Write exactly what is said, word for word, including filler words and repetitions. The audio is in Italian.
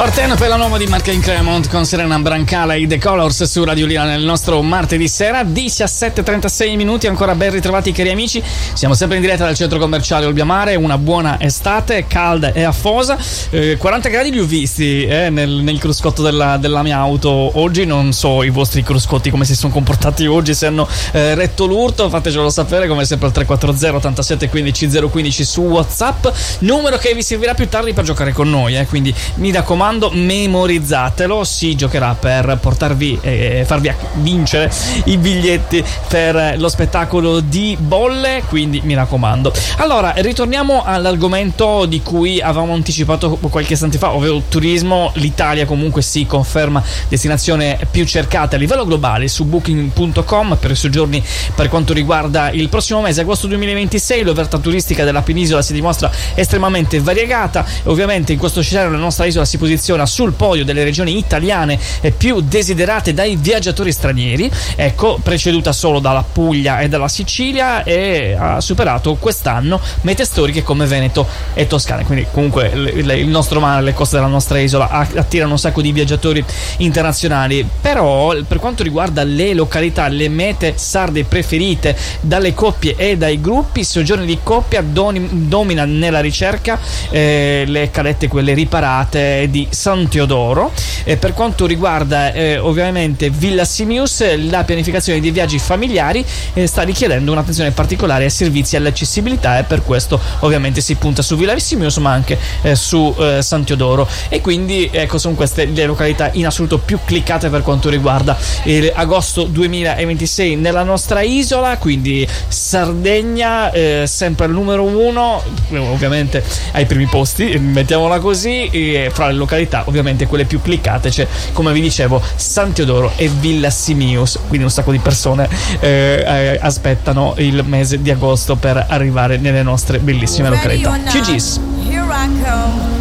Partenza per la nuova di Marca in Cremont con Serena Brancala e The Colors su Radio Lira nel nostro martedì sera, diciassette e trentasei minuti. Ancora ben ritrovati cari amici, siamo sempre in diretta dal centro commerciale Olbiamare. Una buona estate, calda e affosa, eh, quaranta gradi li ho visti eh, nel, nel cruscotto della, della mia auto oggi. Non so i vostri cruscotti come si sono comportati oggi, se hanno eh, retto l'urto, fatecelo sapere come sempre al tre quattro zero ottantasette quindici zero quindici su WhatsApp, numero che vi servirà più tardi per giocare con noi, eh, quindi mi raccomando, memorizzatelo. Si giocherà per portarvi e eh, farvi vincere i biglietti per lo spettacolo di Bolle, quindi mi raccomando. Allora, ritorniamo all'argomento di cui avevamo anticipato qualche istante fa, ovvero turismo. L'Italia comunque si conferma destinazione più cercata a livello globale su booking punto com per i soggiorni. Per quanto riguarda il prossimo mese, agosto duemilaventisei, l'offerta turistica della penisola si dimostra estremamente variegata. Ovviamente in questo scenario la nostra isola si posiziona sul podio delle regioni italiane più desiderate dai viaggiatori stranieri, ecco, preceduta solo dalla Puglia e dalla Sicilia, e ha superato quest'anno mete storiche come Veneto e Toscana. Quindi comunque il nostro mare, le coste della nostra isola attirano un sacco di viaggiatori internazionali. Però per quanto riguarda le località, le mete sarde preferite dalle coppie e dai gruppi, i soggiorni di coppia domina nella ricerca eh, le calette, quelle riparate di San Teodoro. E per quanto riguarda eh, ovviamente Villa Simius, la pianificazione di viaggi familiari eh, sta richiedendo un'attenzione particolare ai servizi e all'accessibilità, e per questo ovviamente si punta su Villa Simius ma anche eh, su eh, San Teodoro. E quindi ecco, sono queste le località in assoluto più cliccate per quanto riguarda il agosto duemilaventisei nella nostra isola. Quindi Sardegna eh, sempre al numero uno, ovviamente ai primi posti, mettiamola così, e fra le località ovviamente quelle più cliccate c'è, come vi dicevo, San Teodoro e Villa Simius. Quindi un sacco di persone eh, eh, aspettano il mese di agosto per arrivare nelle nostre bellissime località. Q Gs. Here I come.